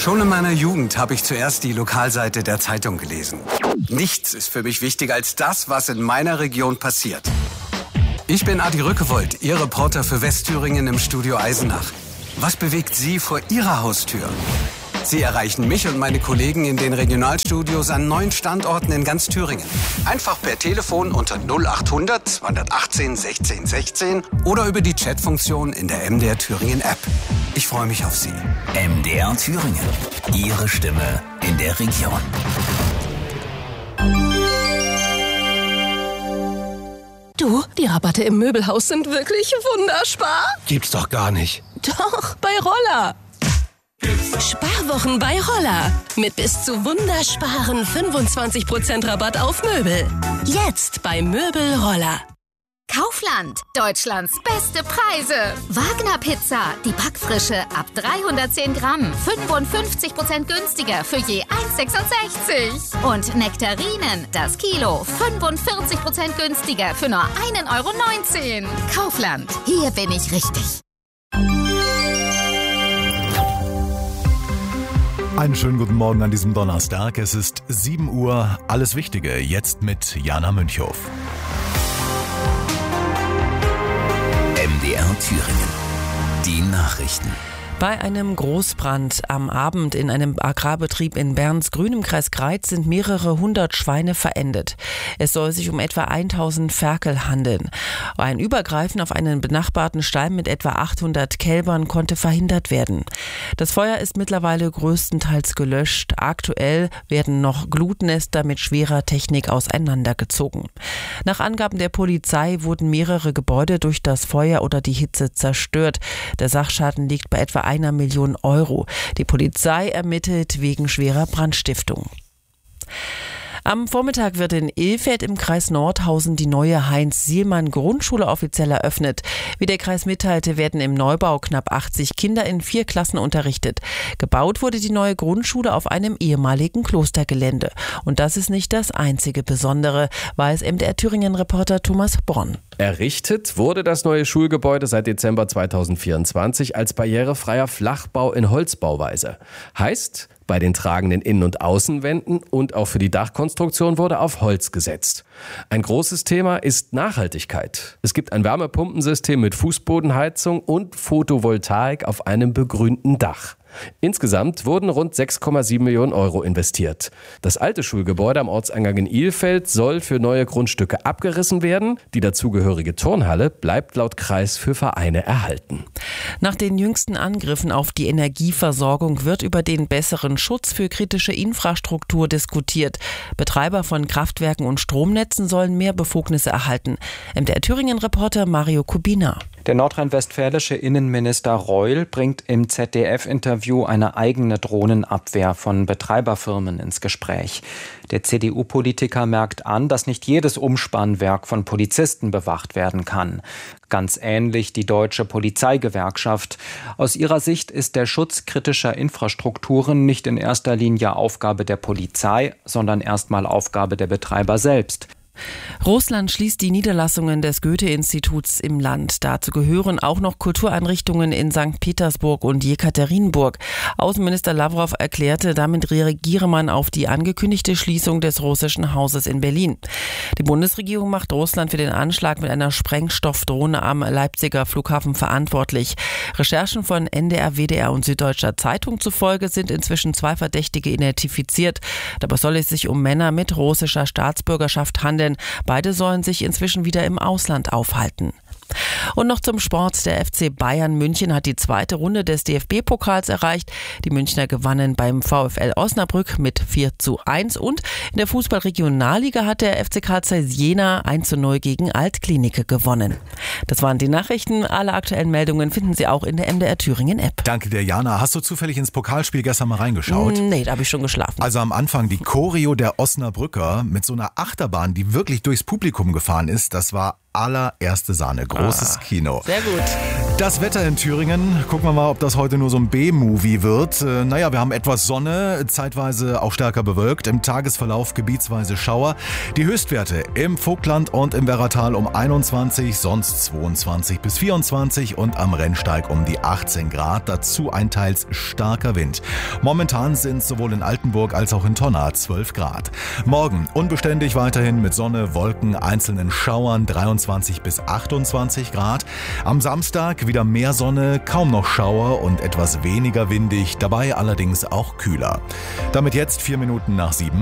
Schon in meiner Jugend habe ich zuerst die Lokalseite der Zeitung gelesen. Nichts ist für mich wichtiger als das, was in meiner Region passiert. Ich bin Adi Rückewold, Ihr Reporter für Westthüringen im Studio Eisenach. Was bewegt Sie vor Ihrer Haustür? Sie erreichen mich und meine Kollegen in den Regionalstudios an 9 Standorten in ganz Thüringen. Einfach per Telefon unter 0800 218 16 16 oder über die Chatfunktion in der MDR Thüringen App. Ich freue mich auf Sie. MDR Thüringen. Ihre Stimme in der Region. Du, die Rabatte im Möbelhaus sind wirklich wunderbar. Gibt's doch gar nicht. Doch, bei Roller. Sparwochen bei Roller. Mit bis zu wundersparen 25% Rabatt auf Möbel. Jetzt bei Möbel Roller. Kaufland, Deutschlands beste Preise. Wagner Pizza, die Backfrische ab 310 Gramm, 55% günstiger für je 1,66. Und Nektarinen, das Kilo, 45% günstiger für nur 1,19 €. Kaufland, hier bin ich richtig. Einen schönen guten Morgen an diesem Donnerstag. Es ist 7 Uhr. Alles Wichtige jetzt mit Jana Münchhoff. MDR Thüringen. Die Nachrichten. Bei einem Großbrand am Abend in einem Agrarbetrieb in Bernsgrün im Kreis Greiz sind mehrere hundert Schweine verendet. Es soll sich um etwa 1000 Ferkel handeln. Ein Übergreifen auf einen benachbarten Stall mit etwa 800 Kälbern konnte verhindert werden. Das Feuer ist mittlerweile größtenteils gelöscht. Aktuell werden noch Glutnester mit schwerer Technik auseinandergezogen. Nach Angaben der Polizei wurden mehrere Gebäude durch das Feuer oder die Hitze zerstört. Der Sachschaden liegt bei etwa 1 Million €. Die Polizei ermittelt wegen schwerer Brandstiftung. Am Vormittag wird in Ilfeld im Kreis Nordhausen die neue Heinz-Sielmann-Grundschule offiziell eröffnet. Wie der Kreis mitteilte, werden im Neubau knapp 80 Kinder in 4 Klassen unterrichtet. Gebaut wurde die neue Grundschule auf einem ehemaligen Klostergelände. Und das ist nicht das einzige Besondere, weiß MDR Thüringen-Reporter Thomas Bronn. Errichtet wurde das neue Schulgebäude seit Dezember 2024 als barrierefreier Flachbau in Holzbauweise. Heißt, bei den tragenden Innen- und Außenwänden und auch für die Dachkonstruktion wurde auf Holz gesetzt. Ein großes Thema ist Nachhaltigkeit. Es gibt ein Wärmepumpensystem mit Fußbodenheizung und Photovoltaik auf einem begrünten Dach. Insgesamt wurden rund 6,7 Millionen € investiert. Das alte Schulgebäude am Ortseingang in Ilfeld soll für neue Grundstücke abgerissen werden. Die dazugehörige Turnhalle bleibt laut Kreis für Vereine erhalten. Nach den jüngsten Angriffen auf die Energieversorgung wird über den besseren Schutz für kritische Infrastruktur diskutiert. Betreiber von Kraftwerken und Stromnetzen sollen mehr Befugnisse erhalten. MDR Thüringen-Reporter Mario Kubina. Der nordrhein-westfälische Innenminister Reul bringt im ZDF-Interview eine eigene Drohnenabwehr von Betreiberfirmen ins Gespräch. Der CDU-Politiker merkt an, dass nicht jedes Umspannwerk von Polizisten bewacht werden kann. Ganz ähnlich die Deutsche Polizeigewerkschaft. Aus ihrer Sicht ist der Schutz kritischer Infrastrukturen nicht in erster Linie Aufgabe der Polizei, sondern erstmal Aufgabe der Betreiber selbst. Russland schließt die Niederlassungen des Goethe-Instituts im Land. Dazu gehören auch noch Kultureinrichtungen in St. Petersburg und Jekaterinburg. Außenminister Lawrow erklärte, damit reagiere man auf die angekündigte Schließung des russischen Hauses in Berlin. Die Bundesregierung macht Russland für den Anschlag mit einer Sprengstoffdrohne am Leipziger Flughafen verantwortlich. Recherchen von NDR, WDR und Süddeutscher Zeitung zufolge sind inzwischen 2 Verdächtige identifiziert. Dabei soll es sich um Männer mit russischer Staatsbürgerschaft handeln. Beide sollen sich inzwischen wieder im Ausland aufhalten. Und noch zum Sport. Der FC Bayern München hat die 2. Runde des DFB-Pokals erreicht. Die Münchner gewannen beim VfL Osnabrück mit 4:1 und in der Fußball-Regionalliga hat der FC Karl Zeiss Jena 1:0 gegen Altklinike gewonnen. Das waren die Nachrichten. Alle aktuellen Meldungen finden Sie auch in der MDR Thüringen App. Danke dir, Jana. Hast du zufällig ins Pokalspiel gestern mal reingeschaut? Nee, da habe ich schon geschlafen. Also am Anfang die Choreo der Osnabrücker mit so einer Achterbahn, die wirklich durchs Publikum gefahren ist. Das war allererste Sahne. Großes Kino. Sehr gut. Das Wetter in Thüringen, gucken wir mal, ob das heute nur so ein B-Movie wird. Wir haben etwas Sonne, zeitweise auch stärker bewölkt, im Tagesverlauf gebietsweise Schauer. Die Höchstwerte im Vogtland und im Werratal um 21, sonst 22 bis 24 und am Rennsteig um die 18 Grad. Dazu ein teils starker Wind. Momentan sind es sowohl in Altenburg als auch in Tonna 12 Grad. Morgen unbeständig weiterhin mit Sonne, Wolken, einzelnen Schauern 23 bis 28 Grad. Am Samstag wieder mehr Sonne, kaum noch Schauer und etwas weniger windig, dabei allerdings auch kühler. Damit jetzt 4 Minuten nach 7.